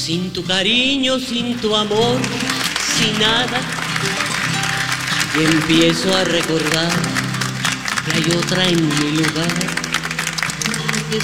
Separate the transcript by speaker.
Speaker 1: Sin tu cariño, sin tu amor, sin nada, y empiezo a recordar que hay otra en mi lugar.